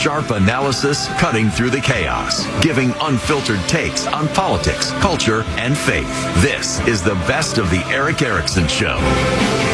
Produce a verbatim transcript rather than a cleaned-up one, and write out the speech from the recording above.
Sharp analysis cutting through the chaos, giving unfiltered takes on politics, culture, and faith. This is the best of the Erick Erickson Show.